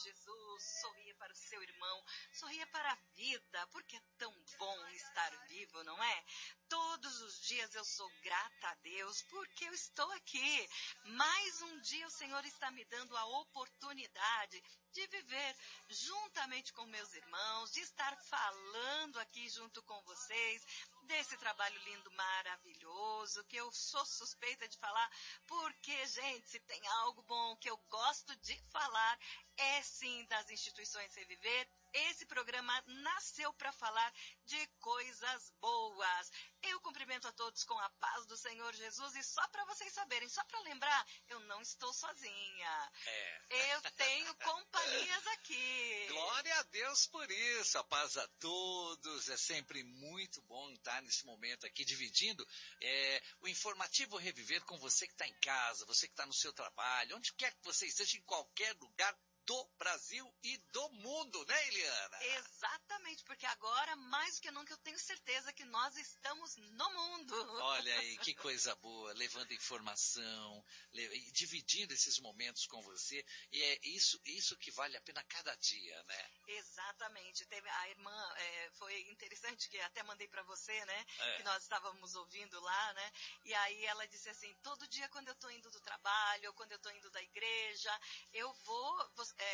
Jesus, sorria para o seu irmão, sorria para a vida, porque é tão bom estar vivo, não é? Todos os dias eu sou grata a Deus porque eu estou aqui. Mais um dia o Senhor está me dando a oportunidade de viver juntamente com meus irmãos, de estar falando aqui junto com vocês desse trabalho lindo, maravilhoso, que eu sou suspeita de falar, porque, gente, se tem algo bom que eu gosto de falar, é sim das instituições Reviver. Esse programa nasceu para falar de coisas boas. Eu cumprimento a todos com a paz do Senhor Jesus e só para vocês saberem, só para lembrar, eu não estou sozinha. Eu tenho companhias aqui. Glória a Deus por isso, a paz a todos. É sempre muito bom estar nesse momento aqui dividindo o informativo Reviver com você que está em casa, você que está no seu trabalho, onde quer que você esteja, em qualquer lugar do Brasil e do mundo, né, Eliana? Exatamente, porque agora, mais do que nunca, eu tenho certeza que nós estamos no mundo. Olha aí, que coisa boa, levando informação, dividindo esses momentos com você, e é isso que vale a pena cada dia, né? Exatamente, teve a irmã, foi interessante, que até mandei para você, né, que nós estávamos ouvindo lá, né, e aí ela disse assim, todo dia quando eu estou indo do trabalho, ou quando eu estou indo da igreja, eu vou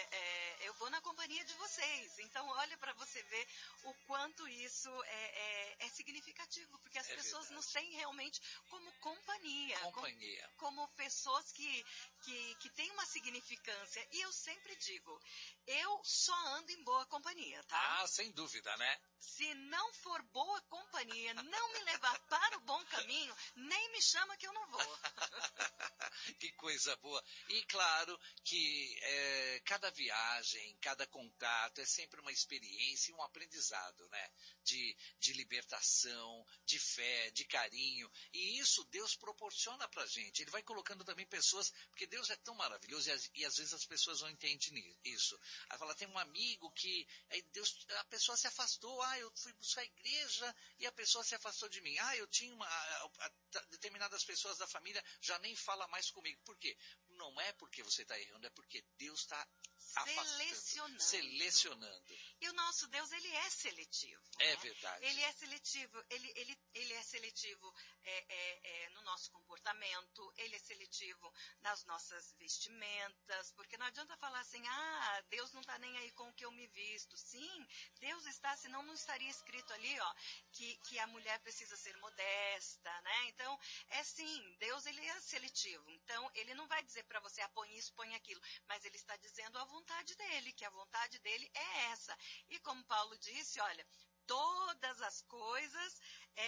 na companhia de vocês. Então, olha para você ver o quanto isso é significativo, porque as pessoas verdade. nos têm realmente como companhia. Como pessoas que têm uma significância. E eu sempre digo, eu só ando em boa companhia, tá? Ah, sem dúvida, né? Se não for boa companhia, não me levar para o bom caminho, nem me chama que eu não vou. Que coisa boa. E claro que cada viagem, cada contato é sempre uma experiência e um aprendizado, né? De libertação, de fé, de carinho. E isso Deus proporciona pra gente. Ele vai colocando também pessoas, porque Deus é tão maravilhoso e às vezes as pessoas não entendem isso. Aí fala, tem um amigo que a pessoa se afastou, eu fui buscar a igreja e a pessoa se afastou de mim. Eu tinha determinadas pessoas da família já nem fala mais comigo. Por quê? Não é porque você está errando, é porque Deus está selecionando. E o nosso Deus, ele é seletivo. É né? verdade. Ele é seletivo. Ele é seletivo no nosso comportamento, ele é seletivo nas nossas vestimentas, porque não adianta falar assim, Deus não está nem aí com o que eu me visto. Sim, Deus está, senão não estaria escrito ali, que a mulher precisa ser modesta, né? Então, sim, Deus, ele é seletivo. Então, ele não vai dizer para você, põe isso, põe aquilo, mas ele está dizendo a vontade dele, que a vontade dele é essa. E como Paulo disse, olha, todas as coisas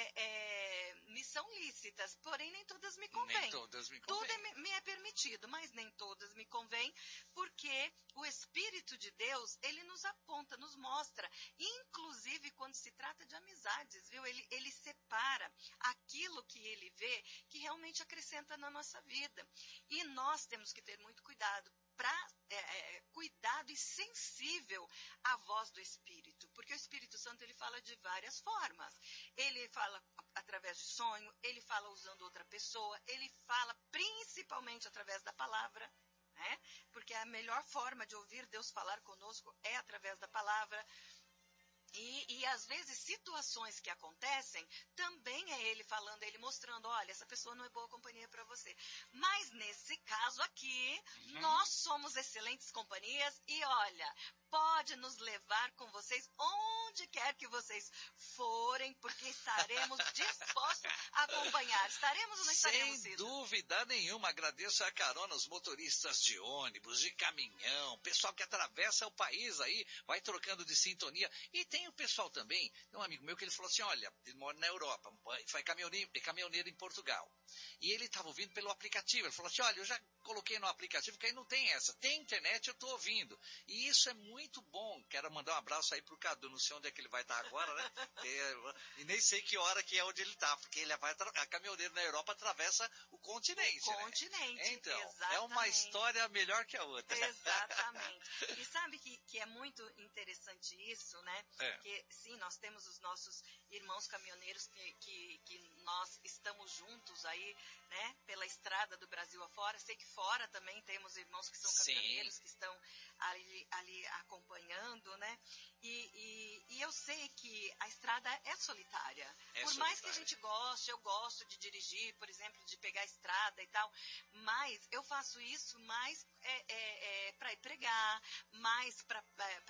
me são lícitas, porém nem todas me convêm. Nem todas me convêm. Tudo me é permitido, mas nem todas me convêm, porque o Espírito de Deus, ele nos aponta, nos mostra, inclusive quando se trata de amizades, viu? Ele separa aquilo que ele vê, que realmente acrescenta na nossa vida. E nós temos que ter muito cuidado, cuidado e sensível à voz do Espírito, porque o Espírito Santo, ele fala de várias formas. Ele fala através de sonho, ele fala usando outra pessoa, ele fala principalmente através da palavra, né? Porque a melhor forma de ouvir Deus falar conosco é através da palavra. E às vezes situações que acontecem, também é ele falando, ele mostrando, olha, essa pessoa não é boa companhia para você. Mas nesse caso aqui, nós somos excelentes companhias e olha, pode nos levar com vocês onde quer que vocês forem, porque estaremos dispostos a acompanhar. Estaremos ou não estaremos, Sem Cida? dúvida nenhuma, agradeço a carona aos motoristas de ônibus, de caminhão, pessoal que atravessa o país aí, vai trocando de sintonia. E tem o pessoal também, tem um amigo meu que ele falou assim, olha, ele mora na Europa, foi caminhoneiro em Portugal. E ele estava ouvindo pelo aplicativo, ele falou assim, olha, eu já coloquei no aplicativo, que aí não tem essa, tem internet, eu estou ouvindo. E isso é muito bom, quero mandar um abraço aí pro Cadu, não sei onde é que ele vai estar agora, né? E nem sei que hora que é onde ele está, porque ele vai a caminhoneiro na Europa atravessa o continente. O continente, né? Então, exatamente. É uma história melhor que a outra. Exatamente. E sabe que é muito interessante isso, né? Porque, sim, nós temos os nossos irmãos caminhoneiros que nós estamos juntos aí, né? Pela estrada do Brasil afora. Sei que fora também temos irmãos que são caminhoneiros, que estão ali eu sei que a estrada é solitária. Por solitária. mais que a gente goste, eu gosto de dirigir, por exemplo, de pegar a estrada e tal, mas eu faço isso mais para ir pregar, mais para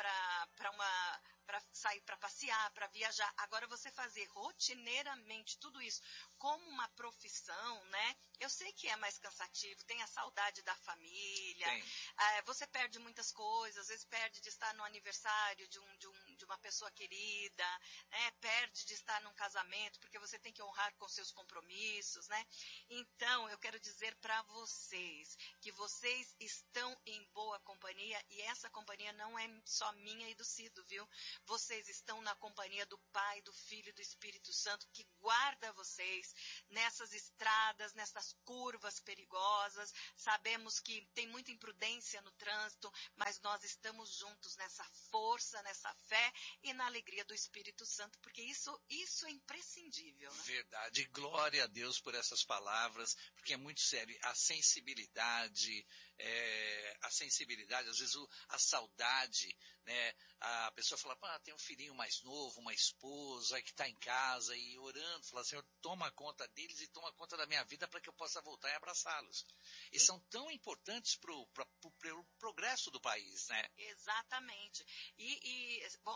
sair para passear, para viajar. Agora, você fazer rotineiramente tudo isso como uma profissão, né? Eu sei que é mais cansativo, tem a saudade da família, você perde muitas coisas, às vezes perde de estar no aniversário de uma pessoa querida, né? Perde de estar num casamento, porque você tem que honrar com seus compromissos, né? Então, eu quero dizer para vocês que vocês estão em boa companhia, e essa companhia não é só minha e do Cido, viu? Vocês estão na companhia do Pai, do Filho e do Espírito Santo, que guarda vocês nessas estradas, nessas curvas perigosas. Sabemos que tem muita imprudência no trânsito, mas nós estamos juntos nessa força, nessa fé e na alegria do Espírito Santo, porque isso é imprescindível, né? Verdade. Glória a Deus por essas palavras, porque é muito sério. A sensibilidade, às vezes a saudade, né? A pessoa fala, tem um filhinho mais novo, uma esposa que está em casa e orando, fala, Senhor, toma conta deles e toma conta da minha vida para que eu possa voltar e abraçá-los. E são tão importantes para o progresso do país, né? Exatamente. Bom,